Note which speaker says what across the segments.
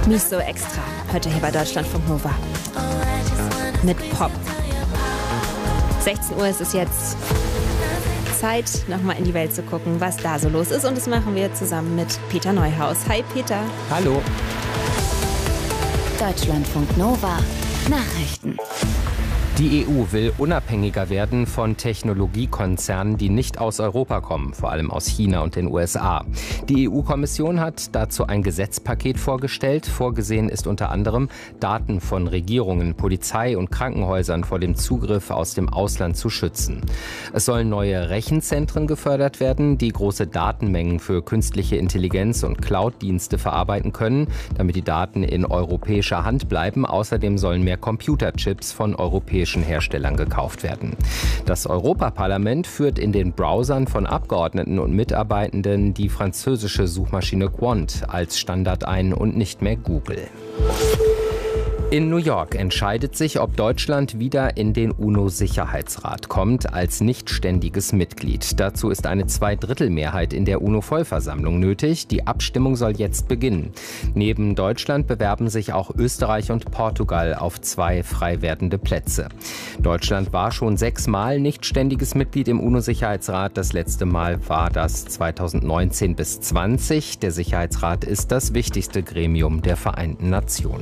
Speaker 1: Mies so extra, heute hier bei Deutschlandfunk Nova. Mit Pop. 16 Uhr ist es jetzt. Zeit, nochmal in die Welt zu gucken, was da so los ist. Und das machen wir zusammen mit Peter Neuhaus. Hi Peter.
Speaker 2: Hallo.
Speaker 3: Deutschlandfunk Nova. Nachrichten.
Speaker 2: Die EU will unabhängiger werden von Technologiekonzernen, die nicht aus Europa kommen, vor allem aus China und den USA. Die EU-Kommission hat dazu ein Gesetzpaket vorgestellt. Vorgesehen ist unter anderem, Daten von Regierungen, Polizei und Krankenhäusern vor dem Zugriff aus dem Ausland zu schützen. Es sollen neue Rechenzentren gefördert werden, die große Datenmengen für künstliche Intelligenz und Cloud-Dienste verarbeiten können, damit die Daten in europäischer Hand bleiben. Außerdem sollen mehr Computerchips von europäischen Herstellern gekauft werden. Das Europaparlament führt in den Browsern von Abgeordneten und Mitarbeitenden die französische Suchmaschine Qwant als Standard ein und nicht mehr Google. In New York entscheidet sich, ob Deutschland wieder in den UNO-Sicherheitsrat kommt als nichtständiges Mitglied. Dazu ist eine Zweidrittelmehrheit in der UNO-Vollversammlung nötig. Die Abstimmung soll jetzt beginnen. Neben Deutschland bewerben sich auch Österreich und Portugal auf 2 frei werdende Plätze. Deutschland war schon 6-mal nichtständiges Mitglied im UNO-Sicherheitsrat. Das letzte Mal war das 2019 bis 2020. Der Sicherheitsrat ist das wichtigste Gremium der Vereinten Nationen.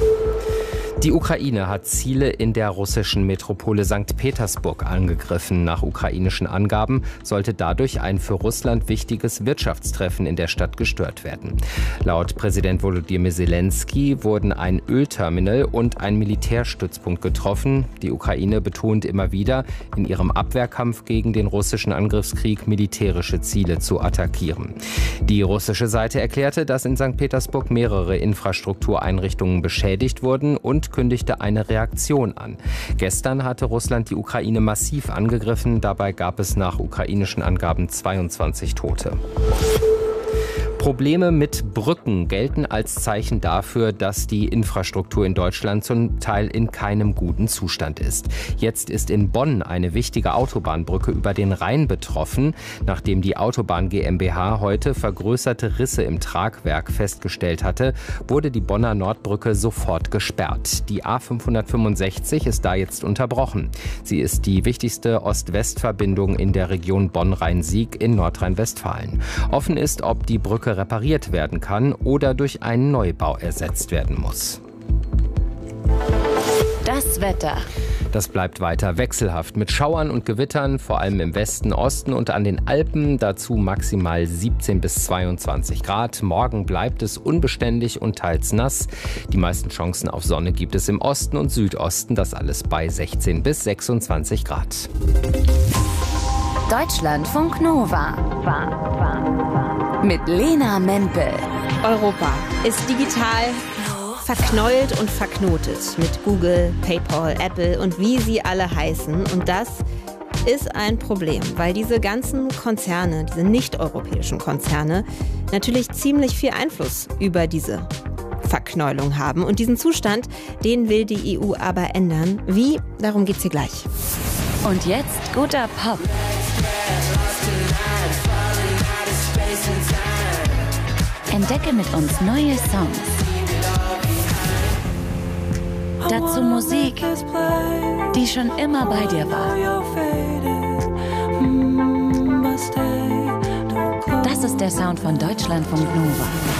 Speaker 2: Die Ukraine hat Ziele in der russischen Metropole St. Petersburg angegriffen. Nach ukrainischen Angaben sollte dadurch ein für Russland wichtiges Wirtschaftstreffen in der Stadt gestört werden. Laut Präsident Volodymyr Zelensky wurden ein Ölterminal und ein Militärstützpunkt getroffen. Die Ukraine betont immer wieder, in ihrem Abwehrkampf gegen den russischen Angriffskrieg militärische Ziele zu attackieren. Die russische Seite erklärte, dass in St. Petersburg mehrere Infrastruktureinrichtungen beschädigt wurden und kündigte eine Reaktion an. Gestern hatte Russland die Ukraine massiv angegriffen. Dabei gab es nach ukrainischen Angaben 22 Tote. Probleme mit Brücken gelten als Zeichen dafür, dass die Infrastruktur in Deutschland zum Teil in keinem guten Zustand ist. Jetzt ist in Bonn eine wichtige Autobahnbrücke über den Rhein betroffen. Nachdem die Autobahn GmbH heute vergrößerte Risse im Tragwerk festgestellt hatte, wurde die Bonner Nordbrücke sofort gesperrt. Die A565 ist da jetzt unterbrochen. Sie ist die wichtigste Ost-West-Verbindung in der Region Bonn-Rhein-Sieg in Nordrhein-Westfalen. Offen ist, ob die Brücke repariert werden kann oder durch einen Neubau ersetzt werden muss.
Speaker 3: Das Wetter.
Speaker 2: Das bleibt weiter wechselhaft mit Schauern und Gewittern, vor allem im Westen, Osten und an den Alpen. Dazu maximal 17 bis 22 Grad. Morgen bleibt es unbeständig und teils nass. Die meisten Chancen auf Sonne gibt es im Osten und Südosten. Das alles bei 16 bis 26 Grad.
Speaker 3: Deutschlandfunk Nova. Mit Lena Mempel.
Speaker 1: Europa ist digital verknäult und verknotet mit Google, PayPal, Apple und wie sie alle heißen. Und das ist ein Problem, weil diese ganzen Konzerne, diese nicht-europäischen Konzerne, natürlich ziemlich viel Einfluss über diese Verknäulung haben. Und diesen Zustand, den will die EU aber ändern. Wie? Darum geht's hier gleich.
Speaker 3: Und jetzt guter Pop. Entdecke mit uns neue Songs. Dazu Musik, die schon immer bei dir war. Das ist der Sound von Deutschlandfunk Nova.